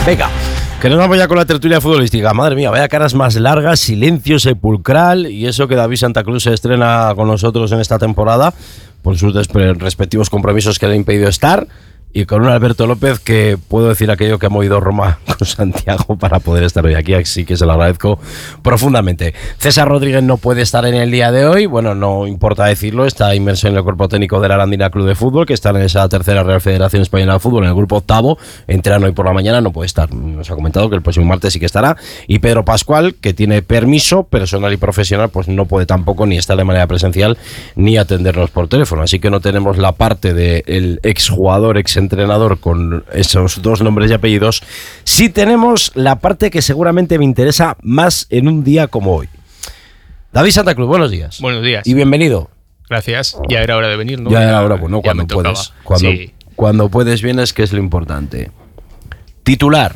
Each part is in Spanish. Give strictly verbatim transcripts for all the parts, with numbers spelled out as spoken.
Venga, que nos vamos ya con la tertulia futbolística. Madre mía, vaya caras más largas, silencio sepulcral, y eso que David Santa Cruz se estrena con nosotros en esta temporada por sus respectivos compromisos que le han impedido estar, y con un Alberto López que puedo decir aquello que ha movido Roma con Santiago para poder estar hoy aquí, así que se lo agradezco profundamente. César Rodríguez no puede estar en el día de hoy, bueno, no importa decirlo, está inmerso en el cuerpo técnico de la Arandina Club de Fútbol, que está en esa tercera Real Federación Española de Fútbol, en el grupo octavo, entrenan hoy por la mañana, no puede estar, nos ha comentado que el próximo martes sí que estará, y Pedro Pascual, que tiene permiso personal y profesional, pues no puede tampoco ni estar de manera presencial ni atendernos por teléfono, así que no tenemos la parte del exjugador, ex entrenador con esos dos nombres y apellidos. Sí tenemos la parte que seguramente me interesa más en un día como hoy. David Santa Cruz, buenos días. Buenos días. Y bienvenido. Gracias. Ya era hora de venir, ¿no? Ya era hora, bueno, cuando puedes. Cuando, sí. cuando puedes vienes, que es lo importante. Titular.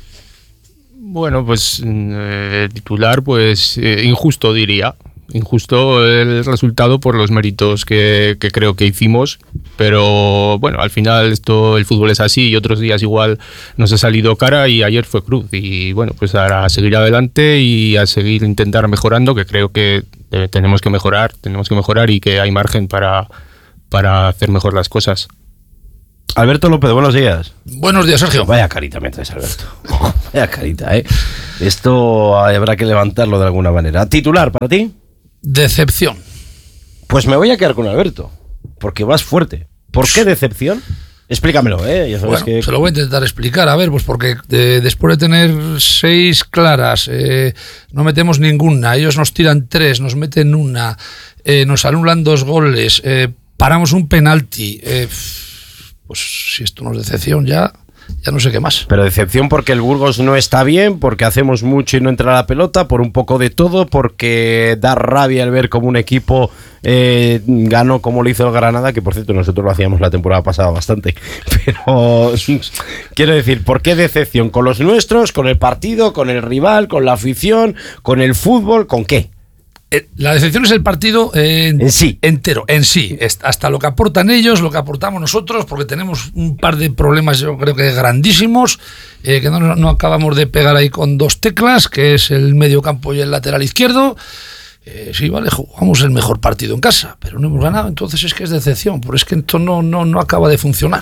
Bueno, pues eh, titular, pues eh, injusto diría. Injusto el resultado por los méritos que, que creo que hicimos, pero bueno, al final esto, el fútbol es así y otros días igual nos ha salido cara y ayer fue cruz, y bueno, pues ahora a seguir adelante y a seguir intentar mejorando, que creo que eh, tenemos que mejorar, tenemos que mejorar y que hay margen para, para hacer mejor las cosas. Alberto López, buenos días. Buenos días, Sergio. Vaya carita me traes, Alberto. Vaya carita, ¿eh? Esto habrá que levantarlo de alguna manera. ¿Titular para ti? Decepción. Pues me voy a quedar con Alberto, porque vas fuerte. ¿Por qué decepción? Explícamelo, ¿eh? Ya sabes bueno, que... se lo voy a intentar explicar. A ver, pues porque de, después de tener seis claras, eh, no metemos ninguna, ellos nos tiran tres, nos meten una, eh, nos anulan dos goles, eh, paramos un penalti. Eh, pues si esto no es decepción ya... Ya no sé qué más. Pero decepción porque el Burgos no está bien, porque hacemos mucho y no entra la pelota, por un poco de todo, porque da rabia el ver cómo un equipo eh, ganó como lo hizo el Granada, que por cierto nosotros lo hacíamos la temporada pasada bastante. Pero quiero decir, ¿por qué decepción? ¿Con los nuestros? ¿Con el partido? ¿Con el rival? ¿Con la afición? ¿Con el fútbol? ¿Con qué? La decepción es el partido eh, en sí. entero, en sí, hasta lo que aportan ellos, lo que aportamos nosotros, porque tenemos un par de problemas, yo creo que grandísimos, eh, que no, no acabamos de pegar ahí con dos teclas, que es el medio campo y el lateral izquierdo. Eh, sí, vale, jugamos el mejor partido en casa, pero no hemos ganado, entonces es que es decepción, porque es que esto no, no, no acaba de funcionar.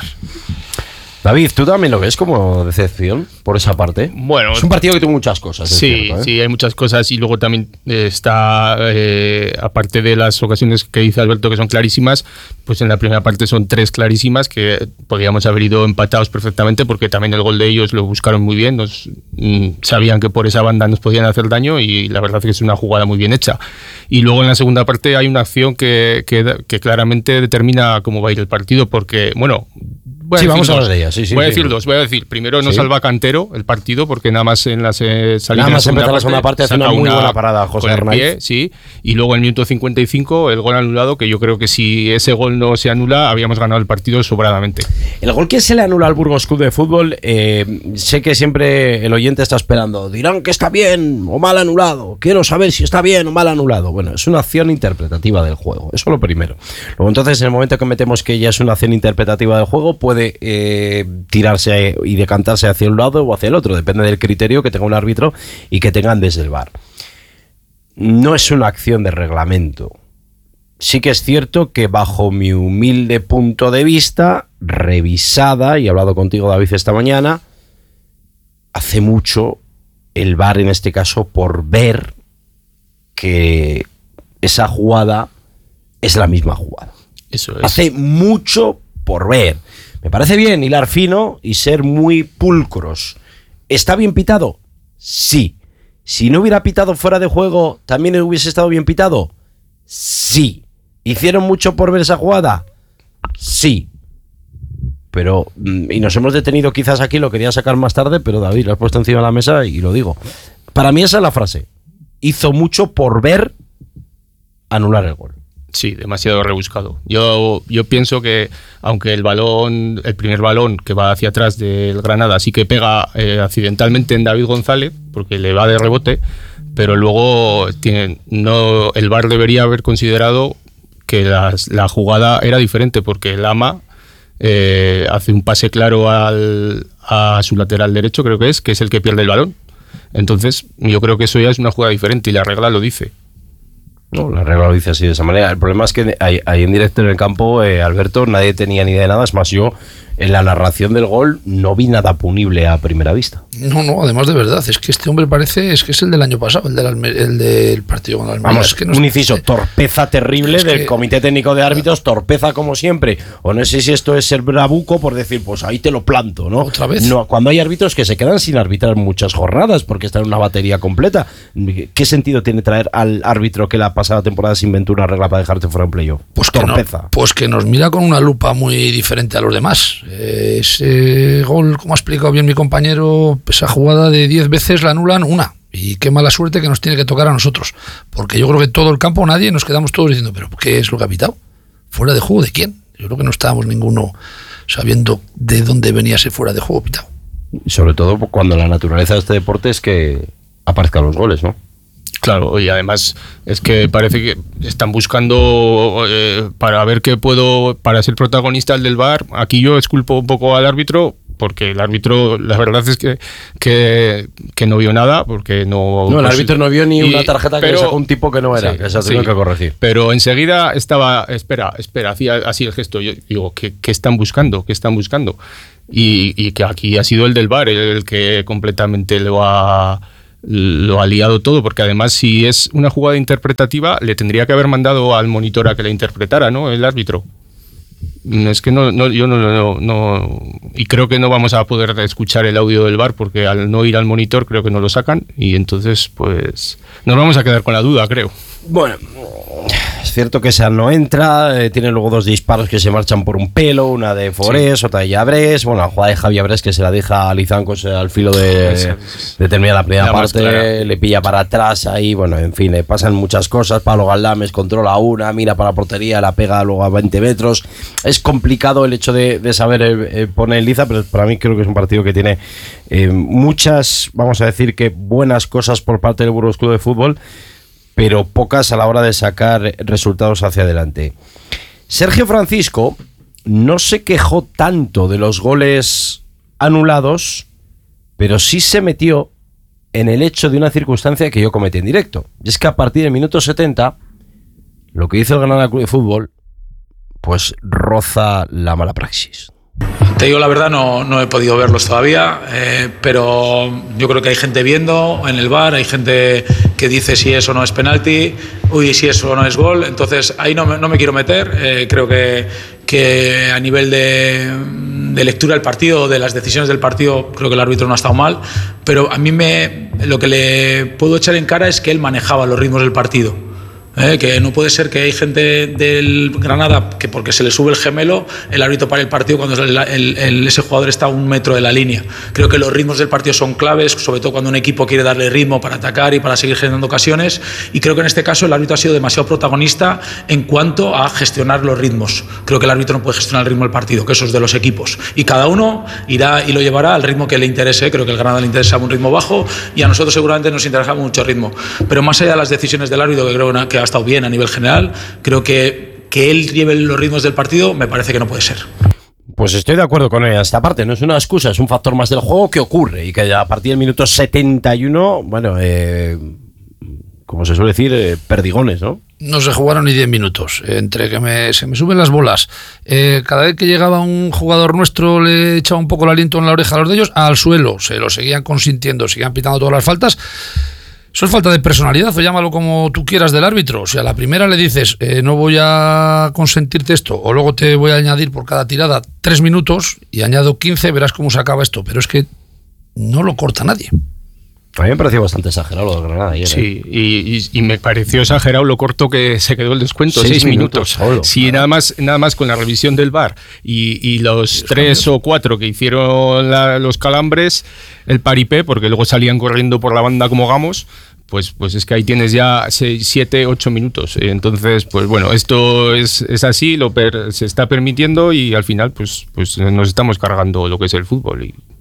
David, ¿tú también lo ves como decepción por esa parte? Bueno, es un partido que tiene muchas cosas. Sí, cierto, ¿eh? sí, hay muchas cosas y luego también está, eh, aparte de las ocasiones que dice Alberto que son clarísimas, pues en la primera parte son tres clarísimas que podríamos haber ido empatados perfectamente, porque también el gol de ellos lo buscaron muy bien, nos, mm, sabían que por esa banda nos podían hacer daño y la verdad es que es una jugada muy bien hecha. Y luego en la segunda parte hay una acción que, que, que claramente determina cómo va a ir el partido, porque, bueno... Voy a sí, vamos dos. a hablar de ella. Sí, sí, voy a sí, decir sí. dos. Voy a decir, primero no sí. salva Cantero el partido, porque nada más en las eh, salidas. Nada más empezar la segunda parte hace una muy una buena parada, José Hernández. Sí. Y luego en el minuto cincuenta y cinco el gol anulado, que yo creo que si ese gol no se anula, habíamos ganado el partido sobradamente. El gol que se le anula al Burgos Club de Fútbol, eh, sé que siempre el oyente está esperando. Dirán que está bien o mal anulado. Quiero saber si está bien o mal anulado. Bueno, es una acción interpretativa del juego. Eso es lo primero. Luego entonces, en el momento que metemos que ya es una acción interpretativa del juego, puede... Eh, tirarse y decantarse hacia un lado o hacia el otro, depende del criterio que tenga un árbitro y que tengan desde el V A R. No es una acción de reglamento. Sí que es cierto que bajo mi humilde punto de vista, revisada, y he hablado contigo, David, esta mañana, hace mucho el V A R en este caso por ver que esa jugada es la misma jugada. Eso es. Hace mucho por ver. Me parece bien hilar fino y ser muy pulcros. ¿Está bien pitado? Sí. Si no hubiera pitado fuera de juego, ¿también hubiese estado bien pitado? Sí. ¿Hicieron mucho por ver esa jugada? Sí. Pero, y nos hemos detenido quizás aquí, lo quería sacar más tarde, pero David, lo has puesto encima de la mesa y lo digo. Para mí esa es la frase. Hizo mucho por ver anular el gol. Sí, demasiado rebuscado. Yo, yo pienso que aunque el balón, el primer balón que va hacia atrás del Granada sí que pega eh, accidentalmente en David González, porque le va de rebote, pero luego tiene, no, el V A R debería haber considerado que las, la jugada era diferente, porque el Ama eh, hace un pase claro al, a su lateral derecho, creo que es, que es el que pierde el balón. Entonces, yo creo que eso ya es una jugada diferente y la regla lo dice. No, la regla lo dice así de esa manera. El problema es que ahí, ahí en directo en el campo, eh, Alberto, nadie tenía ni idea de nada. Es más, yo en la narración del gol no vi nada punible a primera vista. No, no, además de verdad, es que este hombre parece, es que es el del año pasado, el del, Alme- el del partido con Almería. Vamos, es que no un sé, inciso, torpeza terrible es del que- Comité Técnico de Árbitros, torpeza como siempre. O no sé si esto es ser bravuco por decir, pues ahí te lo planto, ¿no? ¿Otra vez? No, cuando hay árbitros que se quedan sin arbitrar muchas jornadas porque están en una batería completa. ¿Qué sentido tiene traer al árbitro que la pasada temporada se inventó una regla para dejarte fuera en playoff? Pues que, torpeza. no, pues que nos mira con una lupa muy diferente a los demás. Eh, ese gol, como ha explicado bien mi compañero, esa jugada de diez veces la anulan una. Y qué mala suerte que nos tiene que tocar a nosotros. Porque yo creo que todo el campo, nadie, nos quedamos todos diciendo, ¿pero qué es lo que ha pitado? ¿Fuera de juego de quién? Yo creo que no estábamos ninguno sabiendo de dónde venía ese fuera de juego pitado. Sobre todo cuando la naturaleza de este deporte es que aparezcan los goles, ¿no? Claro, y además es que parece que están buscando eh, para ver qué puedo, para ser protagonista el del V A R. Aquí yo exculpo un poco al árbitro, porque el árbitro, la verdad es que, que, que no vio nada, porque no... No, el pues, árbitro no vio ni y, una tarjeta que pero, le sacó un tipo que no era, sí, que se ha sí, tenido que corregir. Pero enseguida estaba, espera, espera, hacía así el gesto. Yo digo, ¿qué, qué están buscando? ¿Qué están buscando? Y, y que aquí ha sido el del V A R el que completamente lo ha... lo ha liado todo, porque además si es una jugada interpretativa le tendría que haber mandado al monitor a que la interpretara, ¿no? El árbitro. Es que no, no yo no, no, no y creo que no vamos a poder escuchar el audio del V A R porque al no ir al monitor creo que no lo sacan y entonces pues nos vamos a quedar con la duda, creo. Bueno, es cierto que esa no entra, eh, tiene luego dos disparos que se marchan por un pelo, una de Forés, sí. Otra de Llabrés, bueno, la jugada de Javi Llabrés que se la deja a Lizancos al filo de, de terminar la primera la parte, le pilla para atrás ahí, bueno, en fin, le pasan muchas cosas, Pablo Galdames controla una, mira para la portería, la pega luego a veinte metros, es complicado el hecho de, de saber eh, poner liza, pero para mí creo que es un partido que tiene eh, muchas, vamos a decir que buenas cosas por parte del Burgos Club de Fútbol, pero pocas a la hora de sacar resultados hacia adelante. Sergio Francisco no se quejó tanto de los goles anulados, pero sí se metió en el hecho de una circunstancia que yo cometí en directo. Y es que a partir del minuto setenta, lo que hizo el Granada Club de Fútbol, pues roza la mala praxis. Te digo la verdad, no, no he podido verlos todavía, eh, pero yo creo que hay gente viendo en el V A R, hay gente que dice si eso no es penalti, uy, si eso no es gol, entonces ahí no me, no me quiero meter, eh, creo que, que a nivel de, de lectura del partido, de las decisiones del partido, creo que el árbitro no ha estado mal, pero a mí me, lo que le puedo echar en cara es que él manejaba los ritmos del partido. Eh, que no puede ser que hay gente del Granada que porque se le sube el gemelo el árbitro para el partido cuando el, el, el, ese jugador está a un metro de la línea. Creo que los ritmos del partido son claves, sobre todo cuando un equipo quiere darle ritmo para atacar y para seguir generando ocasiones, y creo que en este caso el árbitro ha sido demasiado protagonista en cuanto a gestionar los ritmos. Creo que el árbitro no puede gestionar el ritmo del partido, que eso es de los equipos, y cada uno irá y lo llevará al ritmo que le interese. Creo que el Granada le interesaba un ritmo bajo y a nosotros seguramente nos interesaba mucho ritmo, pero más allá de las decisiones del árbitro, que creo que ha estado bien a nivel general, creo que que él lleve los ritmos del partido me parece que no puede ser. Pues estoy de acuerdo con él. Esta parte no es una excusa, es un factor más del juego que ocurre y que a partir del minuto setenta y uno, bueno, eh, como se suele decir, eh, perdigones, ¿no? No se jugaron ni diez minutos, entre que me, se me suben las bolas. Eh, cada vez que llegaba un jugador nuestro le echaba un poco el aliento en la oreja a los de ellos, al suelo, se lo seguían consintiendo, seguían pitando todas las faltas. Eso es falta de personalidad, o llámalo como tú quieras del árbitro. O sea, a la primera le dices, eh, no voy a consentirte esto, o luego te voy a añadir por cada tirada tres minutos y añado quince, verás cómo se acaba esto. Pero es que no lo corta nadie. A mí me pareció bastante exagerado lo de Granada ayer. Sí, ¿eh? y, y, y me pareció exagerado lo corto que se quedó el descuento, seis, seis minutos. minutos sí, nada más, nada más con la revisión del V A R y, y los tres cambios. o cuatro que hicieron la, los calambres, el paripé, porque luego salían corriendo por la banda como gamos. Pues, pues es que ahí tienes ya siete, ocho minutos. Entonces, pues bueno, esto es, es así, lo per, se está permitiendo y al final pues, pues nos estamos cargando lo que es el fútbol. Y...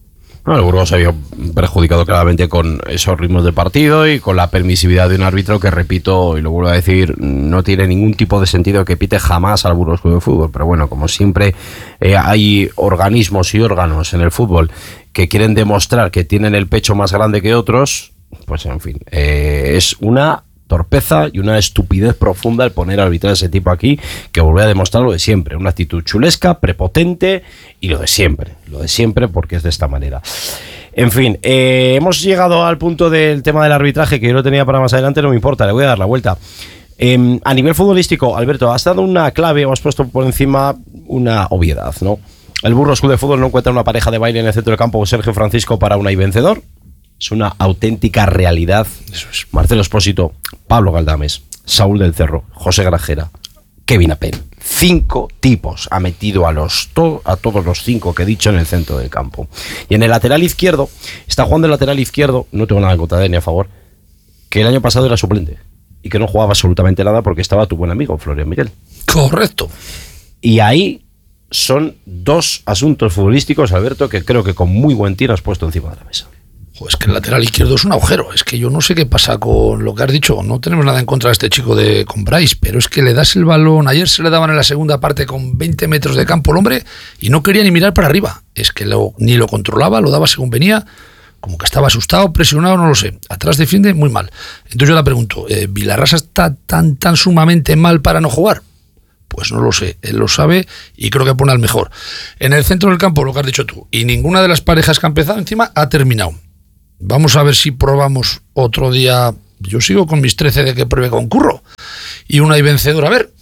No, el Burgos se vio perjudicado claramente con esos ritmos de partido y con la permisividad de un árbitro que, repito, y lo vuelvo a decir, no tiene ningún tipo de sentido que pite jamás al Burgos Club de Fútbol. Pero bueno, como siempre eh, hay organismos y órganos en el fútbol que quieren demostrar que tienen el pecho más grande que otros, pues en fin, eh, es una torpeza y una estupidez profunda el poner a arbitrar a ese tipo aquí, que vuelve a demostrar lo de siempre, una actitud chulesca, prepotente y lo de siempre, lo de siempre porque es de esta manera. En fin, eh, hemos llegado al punto del tema del arbitraje, que yo lo tenía para más adelante, no me importa, le voy a dar la vuelta. Eh, a nivel futbolístico, Alberto, has dado una clave o has puesto por encima una obviedad, ¿no? El Burgos Club de Fútbol no encuentra una pareja de baile en el centro del campo, Sergio Francisco para Unai Vencedor. Es una auténtica realidad. Eso es. Marcelo Espósito, Pablo Galdames, Saúl del Cerro, José Grajera, Kevin Apen. Cinco tipos ha metido a, los to- a todos los cinco que he dicho en el centro del campo. Y en el lateral izquierdo, está jugando el lateral izquierdo, no tengo nada en contra de él ni a favor, que el año pasado era suplente y que no jugaba absolutamente nada porque estaba tu buen amigo Florian Miguel. Correcto. Y ahí son dos asuntos futbolísticos, Alberto, que creo que con muy buen tiro has puesto encima de la mesa. Pues que el lateral izquierdo es un agujero. Es que yo no sé qué pasa con lo que has dicho. No tenemos nada en contra de este chico de con Bryce, pero es que le das el balón. Ayer se le daban en la segunda parte con veinte metros de campo el hombre y no quería ni mirar para arriba. Es que lo, ni lo controlaba, lo daba según venía, como que estaba asustado, presionado, no lo sé. Atrás defiende muy mal. Entonces yo le pregunto, ¿eh, ¿Vilarrasa está tan, tan sumamente mal para no jugar? Pues no lo sé, él lo sabe y creo que pone al mejor. En el centro del campo, lo que has dicho tú, y ninguna de las parejas que ha empezado encima ha terminado. Vamos a ver si probamos otro día. Yo sigo con mis trece de que pruebe con Curro y una y Vencedor, a ver.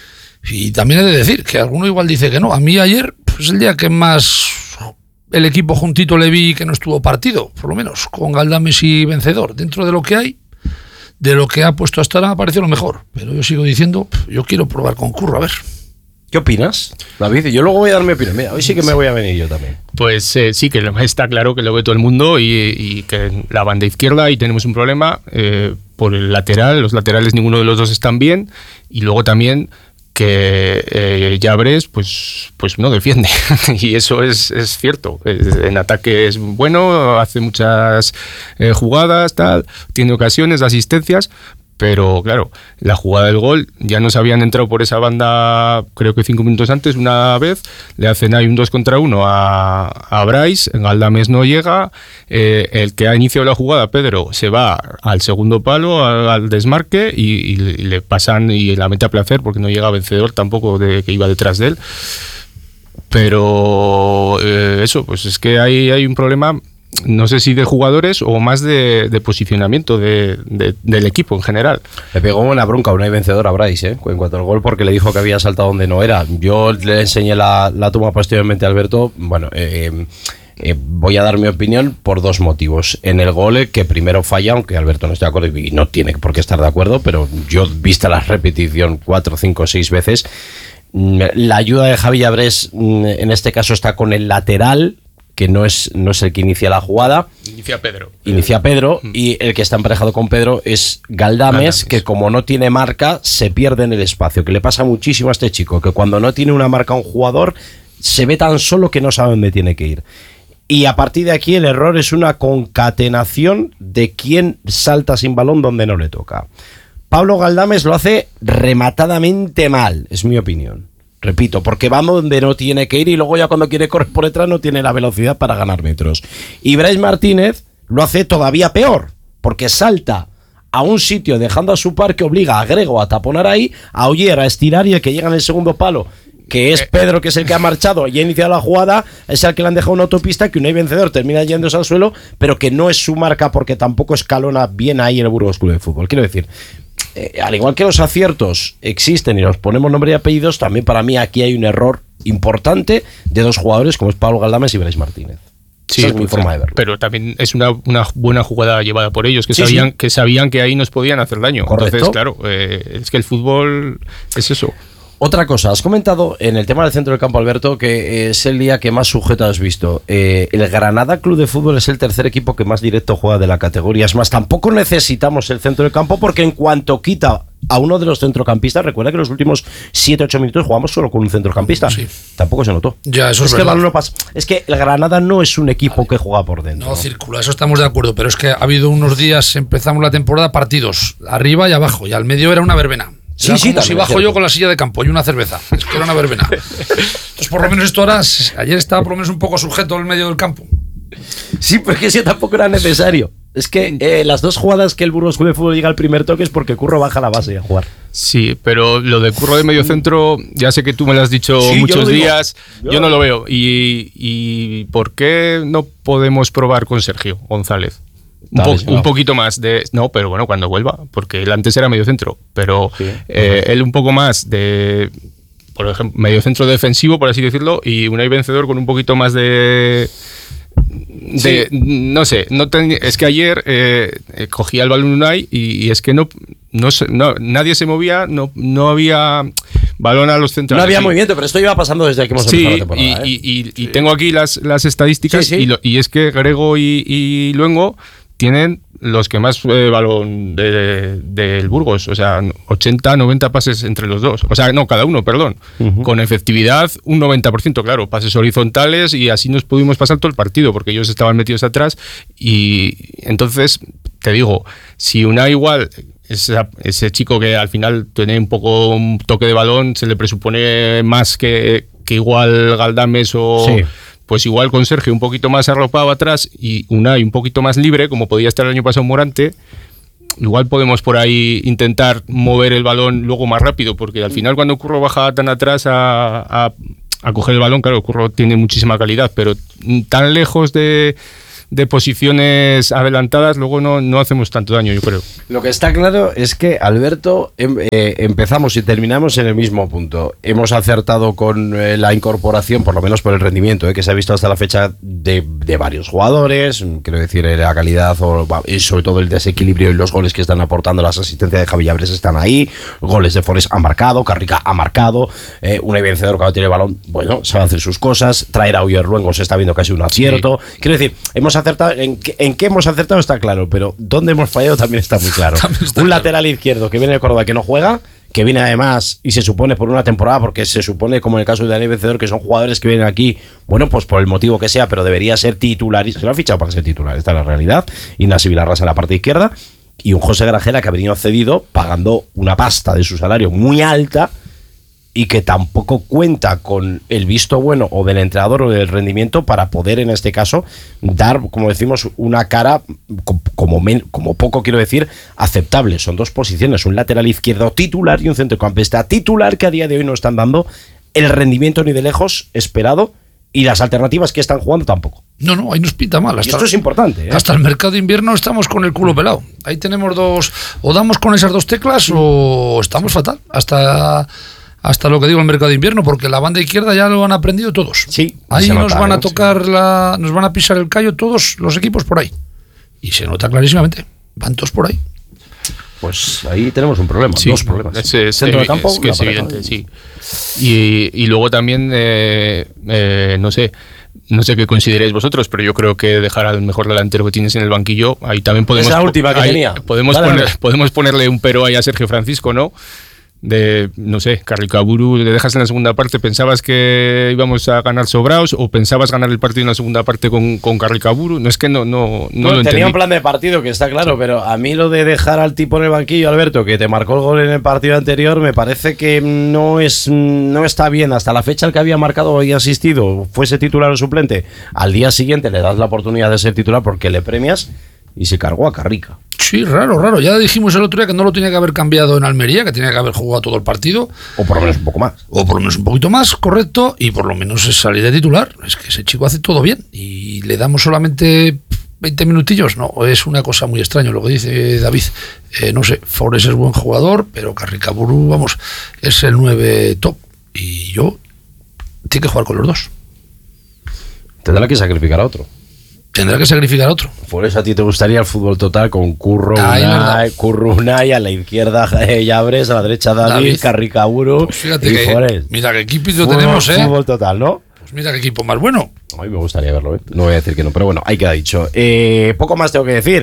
Y también he de decir que alguno igual dice que no. A mí ayer es pues, el día que más el equipo juntito le vi que no estuvo partido, por lo menos con Galdames y Vencedor. Dentro de lo que hay, de lo que ha puesto hasta ahora, me parece lo mejor. Pero yo sigo diciendo, yo quiero probar con Curro, a ver. ¿Qué opinas, David? Yo luego voy a dar mi opinión. Mira, hoy sí que me voy a venir yo también. Pues eh, sí, que está claro que lo ve todo el mundo y, y que en la banda izquierda ahí tenemos un problema. Eh, por el lateral, los laterales ninguno de los dos están bien. Y luego también que eh, Llabres pues, pues no defiende. Y eso es, es cierto. En ataque es bueno, hace muchas eh, jugadas, tal, tiene ocasiones, asistencias. Pero claro, la jugada del gol, ya nos habían entrado por esa banda, creo que cinco minutos antes, una vez, le hacen ahí un dos contra uno a, a Bryce, en Galdames no llega, eh, el que ha iniciado la jugada, Pedro, se va al segundo palo, al, al desmarque, y, y le pasan y la mete a placer, porque no llega Vencedor tampoco, de que iba detrás de él. Pero eh, eso, pues es que hay, hay un problema, no sé si de jugadores o más de, de posicionamiento de, de, del equipo en general. Le pegó una bronca, una vencedora a Bryce, ¿eh? En cuanto al gol, porque le dijo que había saltado donde no era. Yo le enseñé la, la toma posteriormente a Alberto. Bueno, eh, eh, voy a dar mi opinión por dos motivos. En el gol, que primero falla, aunque Alberto no esté de acuerdo y no tiene por qué estar de acuerdo, pero yo, vista la repetición cuatro, cinco, seis veces, la ayuda de Javi Llabres en este caso está con el lateral, que no es, no es el que inicia la jugada. Inicia Pedro. Inicia Pedro, mm. y el que está emparejado con Pedro es Galdames, Galdames, que como no tiene marca, se pierde en el espacio, que le pasa muchísimo a este chico, que cuando no tiene una marca a un jugador, se ve tan solo que no sabe dónde tiene que ir. Y a partir de aquí el error es una concatenación de quién salta sin balón donde no le toca. Pablo Galdames lo hace rematadamente mal, es mi opinión. Repito, porque va donde no tiene que ir y luego ya cuando quiere correr por detrás no tiene la velocidad para ganar metros. Y Bryce Martínez lo hace todavía peor, porque salta a un sitio dejando a su par que obliga a Grego a taponar ahí, a Oyer a estirar, y el que llega en el segundo palo, que es Pedro, que es el que ha marchado y ha iniciado la jugada, es el que le han dejado una autopista que Unai Vencedor termina yéndose al suelo, pero que no es su marca porque tampoco escalona bien ahí en el Burgos Club de Fútbol. Quiero decir, Eh, al igual que los aciertos existen y los ponemos nombre y apellidos, también para mí aquí hay un error importante de dos jugadores como es Pablo Galdames y Bryce Martínez. Sí, esa es mi forma de verlo. Pero también es una, una buena jugada llevada por ellos, que, sí, sabían, sí. que sabían que ahí nos podían hacer daño. Correcto. Entonces, claro, eh, es que el fútbol es eso. Otra cosa, has comentado en el tema del centro del campo, Alberto, que es el día que más sujeto has visto. Eh, el Granada Club de Fútbol es el tercer equipo que más directo juega de la categoría. Es más, tampoco necesitamos el centro del campo porque en cuanto quita a uno de los centrocampistas. Recuerda que en los últimos siete ocho minutos jugamos solo con un centrocampista. Sí. Tampoco se notó. Ya, eso es, es que el balón no pasa. Es que el Granada no es un equipo que juega por dentro. No, ¿no? Circula, eso estamos de acuerdo. Pero es que ha habido unos días, empezamos la temporada, partidos arriba y abajo. Y al medio era una verbena. Sí, sí, como si bajo yo con la silla de campo y una cerveza. Es que era una verbena. Entonces, por lo menos esto ahora, ayer estaba por lo menos un poco sujeto al medio del campo. Sí, porque ese tampoco era necesario. Es que eh, las dos jugadas que el Burgos Club de Fútbol llega al primer toque es porque Curro baja la base a jugar. Sí, pero lo de Curro de medio centro, ya sé que tú me lo has dicho sí, muchos yo días, yo... yo no lo veo. ¿Y, ¿Y por qué no podemos probar con Sergio González? Un, po- un poquito más de... No, pero bueno, cuando vuelva, porque él antes era medio centro, pero sí, eh, él un poco más de, por ejemplo, medio centro defensivo, por así decirlo, y Unai Vencedor con un poquito más de... de sí. No sé, no ten, es que ayer eh, cogía el balón Unai y, y es que no, no, no nadie se movía, no, no había... balón a los centrales. No había sí. movimiento, pero esto iba pasando desde que hemos sí, empezado la temporada. Y, ¿eh? y, y, sí. y tengo aquí las, las estadísticas sí, sí. Y, lo, y es que Grego y, y Luengo tienen los que más eh, balón del de, de Burgos, o sea, ochenta, noventa pases entre los dos. O sea, no, cada uno, perdón. Uh-huh. Con efectividad, un noventa por ciento, claro, pases horizontales y así nos pudimos pasar todo el partido porque ellos estaban metidos atrás y entonces, te digo, si una igual... Ese, ese chico que al final tiene un poco un toque de balón, se le presupone más que, que igual Galdames o... Sí. Pues igual con Sergio un poquito más arropado atrás y Unai un poquito más libre, como podía estar el año pasado Morante, igual podemos por ahí intentar mover el balón luego más rápido, porque al final cuando Curro baja tan atrás a, a, a coger el balón, claro, Curro tiene muchísima calidad, pero tan lejos de... de posiciones adelantadas, luego no, no hacemos tanto daño, yo creo. Lo que está claro es que, Alberto, em, eh, empezamos y terminamos en el mismo punto. Hemos acertado con eh, la incorporación, por lo menos por el rendimiento, eh, que se ha visto hasta la fecha de, de varios jugadores, quiero decir, eh, la calidad o, y sobre todo el desequilibrio y los goles que están aportando, las asistencias de Javi Llabres están ahí, goles de Forest han marcado, Carrica ha marcado, eh, Unai Vencedor cuando tiene el balón, bueno, sabe hacer sus cosas, traer a Oyer Luengo se está viendo casi un acierto, sí. Quiero decir, hemos acertado, en qué, en qué hemos acertado está claro, pero dónde hemos fallado también está muy claro. Está un claro. Lateral izquierdo que viene de Córdoba que no juega, que viene además y se supone por una temporada, porque se supone, como en el caso de Dani Vencedor, que son jugadores que vienen aquí, bueno, pues por el motivo que sea, pero debería ser titular, y se lo han fichado para ser titular, esta es la realidad. Ignacio Vilarrasa en la parte izquierda y un José Grajera que ha venido cedido pagando una pasta de su salario muy alta y que tampoco cuenta con el visto bueno o del entrenador o del rendimiento para poder, en este caso, dar, como decimos, una cara como, men, como poco, quiero decir, aceptable. Son dos posiciones, un lateral izquierdo titular y un centrocampista titular que a día de hoy no están dando el rendimiento ni de lejos esperado, y las alternativas que están jugando tampoco. No, no, ahí nos pinta mal. Hasta, y esto es importante, ¿eh? Hasta el mercado de invierno estamos con el culo pelado. Ahí tenemos dos, o damos con esas dos teclas o estamos fatal. Hasta... Hasta lo que digo el mercado de invierno, porque la banda izquierda ya lo han aprendido todos. Sí, ahí nos nota, van a tocar sí. la, nos van a pisar el callo todos los equipos por ahí. Y se nota clarísimamente. Van todos por ahí. Pues ahí tenemos un problema, sí, dos problemas. Es, es, Centro de campo, es que es evidente, sí. Y, y luego también, eh, eh, no sé, no sé qué consideréis vosotros, pero yo creo que dejar al mejor delantero que tienes en el banquillo, ahí también podemos... Es la última que ahí, tenía. Podemos, vale, poner, vale. podemos ponerle un pero ahí a Sergio Francisco, ¿no? De, no sé, Carricaburu, le dejas en la segunda parte, ¿pensabas que íbamos a ganar sobraos o pensabas ganar el partido en la segunda parte con, con Carricaburu? No es que no, no, no bueno, lo entendí. Tenía un plan de partido que está claro, pero a mí lo de dejar al tipo en el banquillo, Alberto, que te marcó el gol en el partido anterior, me parece que no es no está bien. Hasta la fecha el que había marcado o había asistido, fuese titular o suplente, al día siguiente le das la oportunidad de ser titular porque le premias, y se cargó a Carrica. Sí, raro, raro. Ya dijimos el otro día que no lo tenía que haber cambiado en Almería, que tenía que haber jugado todo el partido. O por lo menos un poco más. O por lo menos un poquito más, correcto. Y por lo menos es salir de titular. Es que ese chico hace todo bien. Y le damos solamente veinte minutillos. No, es una cosa muy extraña lo que dice David. Eh, no sé, Forest es buen jugador, pero Carricaburu, vamos, es el nueve top. Y yo, tiene que jugar con los dos. Tendrá que sacrificar a otro. Tendrá que sacrificar a otro. Por eso a ti te gustaría el fútbol total con Curro Unai, Curro Unai, a la izquierda eh, Llabres, a la derecha David, David. Carricaburu pues fíjate y que, Forest. Mira qué equipito tenemos, ¿eh? Fútbol total, ¿no? Pues mira qué equipo más bueno. A mí me gustaría verlo, ¿eh? No voy a decir que no, pero bueno, ahí queda dicho. Eh, poco más tengo que decir.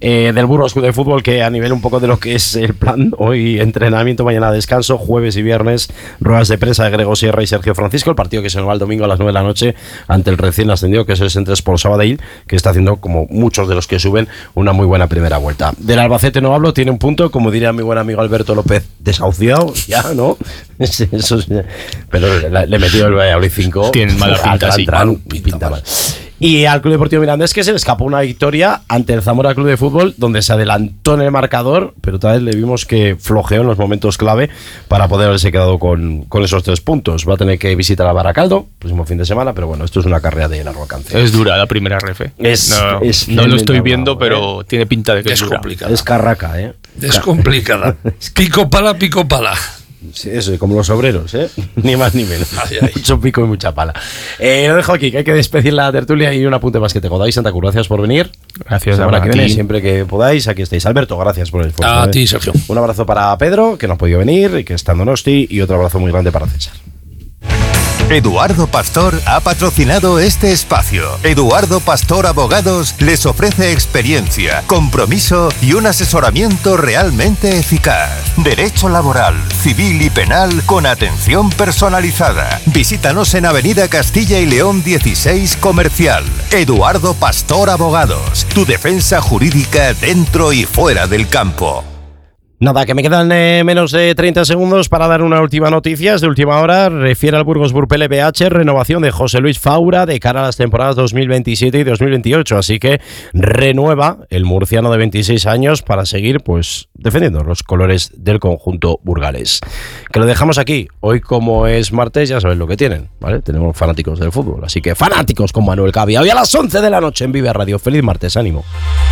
eh, del Burgos Club de Fútbol, que a nivel un poco de lo que es el plan, hoy entrenamiento, mañana descanso, jueves y viernes ruedas de prensa de Grego Sierra y Sergio Francisco, el partido que se nos va el domingo a las nueve de la noche ante el recién ascendido, que es el Centre Sport Sabadell, que está haciendo, como muchos de los que suben, una muy buena primera vuelta. Del Albacete no hablo, tiene un punto, como diría mi buen amigo Alberto López, desahuciado, ya, ¿no? Eso es, pero le, le metió el Valladolid cinco. Tiene mala pinta, sí. Mal, pinta mal. Y al Club Deportivo Mirandés, que se le escapó una victoria ante el Zamora Club de Fútbol, donde se adelantó en el marcador, pero tal vez le vimos que flojeó en los momentos clave para poder haberse quedado con, con esos tres puntos. Va a tener que visitar a Baracaldo próximo fin de semana, pero bueno, esto es una carrera de largo alcance. Es dura la primera refe. Es, no, es no lo estoy viendo, pero eh. tiene pinta de que es, es complicada. Es carraca, ¿eh? Es complicada. Pico pala, pico pala. Sí, eso, como los obreros, ¿eh? Ni más ni menos. Ay, ay. Mucho pico y mucha pala. Eh, lo dejo aquí, que hay que despedir la tertulia y un apunte más que tengo. David Santa Cruz, gracias por venir. Gracias, la semana que viene, siempre que podáis, aquí estáis. Alberto, gracias por el esfuerzo. A ¿eh? ti, Sergio. Un abrazo para Pedro, que no ha podido venir y que está en Donosti, y otro abrazo muy grande para César. Eduardo Pastor ha patrocinado este espacio. Eduardo Pastor Abogados les ofrece experiencia, compromiso y un asesoramiento realmente eficaz. Derecho laboral, civil y penal con atención personalizada. Visítanos en Avenida Castilla y León dieciséis Comercial. Eduardo Pastor Abogados, tu defensa jurídica dentro y fuera del campo. Nada, que me quedan eh, menos de treinta segundos para dar una última noticia. Es de última hora, refiere al Burgos Burpele B H, renovación de José Luis Faura de cara a las temporadas dos mil veintisiete y dos mil veintiocho. Así que renueva el murciano de veintiséis años para seguir pues defendiendo los colores del conjunto burgalés. Que lo dejamos aquí. Hoy, como es martes, ya sabéis lo que tienen, ¿vale? Tenemos fanáticos del fútbol. Así que fanáticos con Manuel Cavia. Hoy a las once de la noche en Vive Radio. Feliz martes, ánimo.